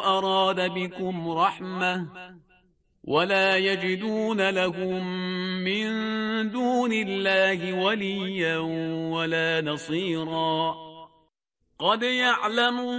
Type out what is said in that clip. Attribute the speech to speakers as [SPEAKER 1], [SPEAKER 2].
[SPEAKER 1] أراد بكم رحمة ولا يجدون لهم من دون الله وليا ولا نصيرا. قد يعلم